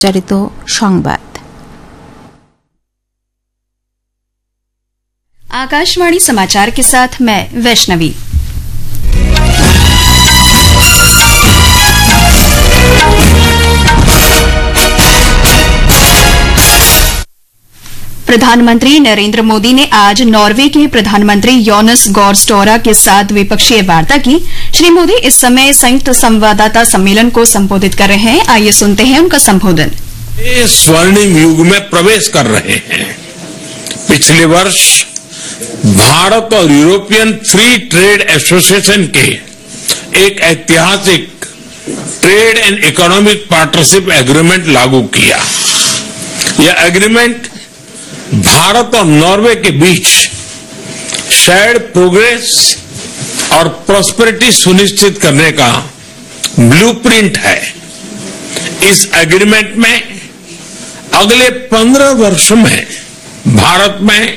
चरित संबाद। आकाशवाणी समाचार के साथ मैं वैष्णवी। प्रधानमंत्री नरेंद्र मोदी ने आज नॉर्वे के प्रधानमंत्री योनस गार स्टोरा के साथ द्विपक्षीय वार्ता की। श्री मोदी इस समय संयुक्त संवाददाता सम्मेलन को संबोधित कर रहे हैं। आइए सुनते हैं उनका संबोधन। स्वर्णिम युग में प्रवेश कर रहे हैं। पिछले वर्ष भारत और यूरोपियन फ्री ट्रेड एसोसिएशन के एक ऐतिहासिक trade and economic partnership agreement लागू किया। यह एग्रीमेंट भारत और नॉर्वे के बीच शेयर्ड प्रोग्रेस और प्रॉस्पेरिटी सुनिश्चित करने का ब्लूप्रिंट है। इस एग्रीमेंट में अगले 15 वर्षों में भारत में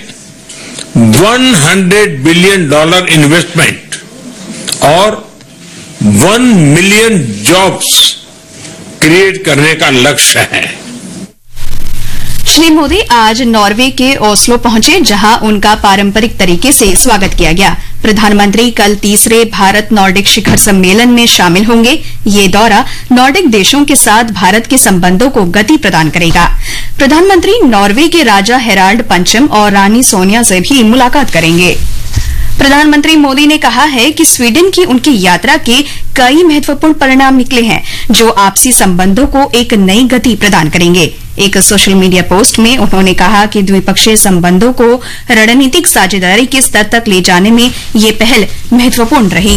$100 बिलियन इन्वेस्टमेंट और 1 मिलियन जॉब्स क्रिएट करने का लक्ष्य है। श्री मोदी आज नॉर्वे के ओस्लो पहुंचे, जहां उनका पारंपरिक तरीके से स्वागत किया गया। प्रधानमंत्री कल तीसरे भारत नॉर्डिक शिखर सम्मेलन में शामिल होंगे। ये दौरा नॉर्डिक देशों के साथ भारत के संबंधों को गति प्रदान करेगा। प्रधानमंत्री नॉर्वे के राजा हेराल्ड पंचम और रानी सोनिया से भी मुलाकात करेंगे। प्रधानमंत्री मोदी ने कहा है कि स्वीडन की उनकी यात्रा के कई महत्वपूर्ण परिणाम निकले हैं, जो आपसी संबंधों को एक नई गति प्रदान करेंगे। एक सोशल मीडिया पोस्ट में उन्होंने कहा कि द्विपक्षीय संबंधों को रणनीतिक साझेदारी के स्तर तक ले जाने में ये पहल महत्वपूर्ण रही।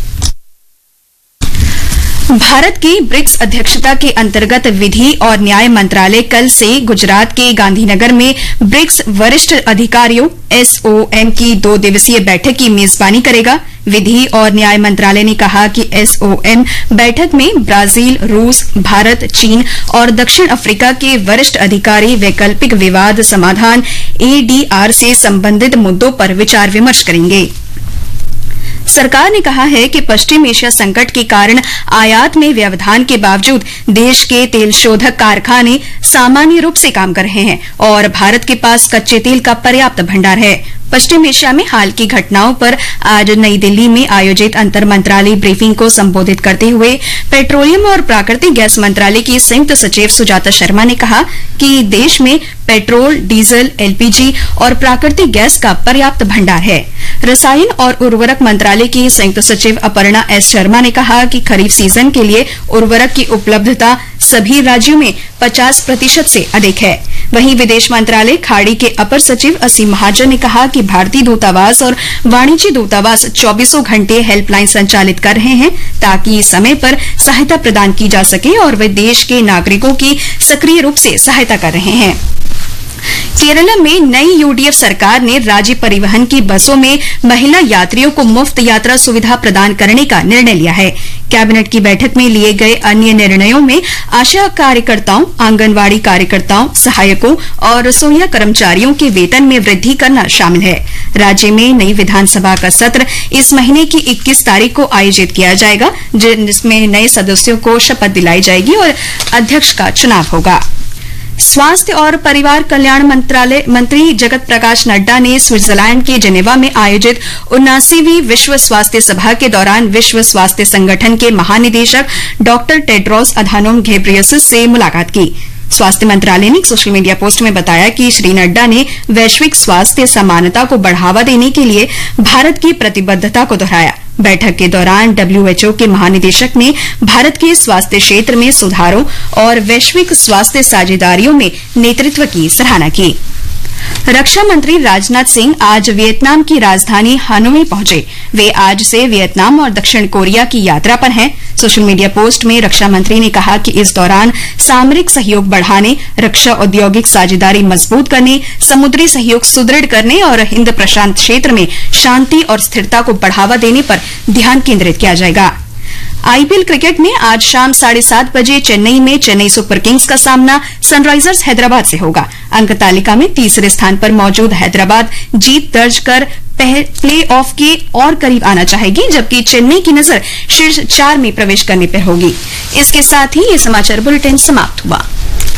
भारत की ब्रिक्स अध्यक्षता के अंतर्गत विधि और न्याय मंत्रालय कल से गुजरात के गांधीनगर में ब्रिक्स वरिष्ठ अधिकारियों SOM की 2 दिवसीय बैठक की मेजबानी करेगा। विधि और न्याय मंत्रालय ने कहा कि SOM बैठक में ब्राजील, रूस, भारत, चीन और दक्षिण अफ्रीका के वरिष्ठ अधिकारी वैकल्पिक विवाद समाधान ADR से संबंधित मुद्दों पर विचार विमर्श करेंगे। सरकार ने कहा है कि पश्चिम एशिया संकट के कारण आयात में व्यवधान के बावजूद देश के तेल शोधक कारखाने सामान्य रूप से काम कर रहे हैं और भारत के पास कच्चे तेल का पर्याप्त भंडार है। पश्चिम एशिया में हाल की घटनाओं पर आज नई दिल्ली में आयोजित अंतर मंत्रालय ब्रीफिंग को संबोधित करते हुए पेट्रोलियम और प्राकृतिक गैस मंत्रालय की संयुक्त सचिव सुजाता शर्मा ने कहा कि देश में पेट्रोल, डीजल, LPG और प्राकृतिक गैस का पर्याप्त भंडार है। रसायन और उर्वरक मंत्रालय की संयुक्त सचिव अपर्णा S शर्मा ने कहा कि खरीफ सीजन के लिए उर्वरक की उपलब्धता सभी राज्यों में 50% से अधिक है। वहीं विदेश मंत्रालय खाड़ी के अपर सचिव असीम महाजन ने कहा कि भारतीय दूतावास और वाणिज्य दूतावास 24 घंटे हेल्पलाइन संचालित कर रहे हैं, ताकि समय पर सहायता प्रदान की जा सके और वे देश के नागरिकों की सक्रिय रूप से सहायता कर रहे हैं। केरला में नई UDF सरकार ने राज्य परिवहन की बसों में महिला यात्रियों को मुफ्त यात्रा सुविधा प्रदान करने का निर्णय लिया है। कैबिनेट की बैठक में लिए गए अन्य निर्णयों में आशा कार्यकर्ताओं, आंगनवाड़ी कार्यकर्ताओं, सहायकों और रसोइया कर्मचारियों के वेतन में वृद्धि करना शामिल है। राज्य में नई विधानसभा का सत्र इस महीने की 21 तारीख को आयोजित किया जाएगा, जिसमें नए सदस्यों को शपथ दिलाई जाएगी और अध्यक्ष का चुनाव होगा। स्वास्थ्य और परिवार कल्याण मंत्री जगत प्रकाश नड्डा ने स्विट्जरलैंड के जेनेवा में आयोजित 79वीं विश्व स्वास्थ्य सभा के दौरान विश्व स्वास्थ्य संगठन के महानिदेशक डॉक्टर टेड्रोस अधानोम घेब्रेयेसस से मुलाकात की। स्वास्थ्य मंत्रालय ने एक सोशल मीडिया पोस्ट में बताया कि श्री नड्डा ने वैश्विक स्वास्थ्य समानता को बढ़ावा देने के लिए भारत की प्रतिबद्धता को दोहराया। बैठक के दौरान WHO के महानिदेशक ने भारत के स्वास्थ्य क्षेत्र में सुधारों और वैश्विक स्वास्थ्य साझेदारियों में नेतृत्व की सराहना की। रक्षा मंत्री राजनाथ सिंह आज वियतनाम की राजधानी हानोई पहुंचे। वे आज से वियतनाम और दक्षिण कोरिया की यात्रा पर हैं। सोशल मीडिया पोस्ट में रक्षा मंत्री ने कहा कि इस दौरान सामरिक सहयोग बढ़ाने, रक्षा औद्योगिक साझेदारी मजबूत करने, समुद्री सहयोग सुदृढ़ करने और हिंद प्रशांत क्षेत्र में शांति और स्थिरता को बढ़ावा देने पर ध्यान केंद्रित किया जाएगा। IPL क्रिकेट में आज शाम 7:30 बजे चेन्नई में चेन्नई सुपर किंग्स का सामना सनराइजर्स हैदराबाद से होगा। अंक तालिका में तीसरे स्थान पर मौजूद हैदराबाद जीत दर्ज कर प्ले ऑफ के और करीब आना चाहेगी, जबकि चेन्नई की नजर शीर्ष 4 में प्रवेश करने पर होगी। इसके साथ ही ये समाचार बुलेटिन समाप्त हुआ।